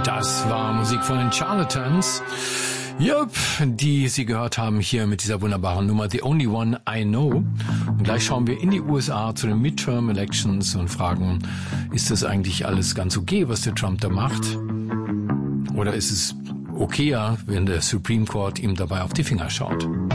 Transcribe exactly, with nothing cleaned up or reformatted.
Das war Musik von den Charlatans. Jupp, die Sie gehört haben hier mit dieser wunderbaren Nummer The Only One I Know. Und gleich schauen wir in die U S A zu den Midterm Elections und fragen, ist das eigentlich alles ganz okay, was der Trump da macht? Oder ist es okayer, wenn der Supreme Court ihm dabei auf die Finger schaut?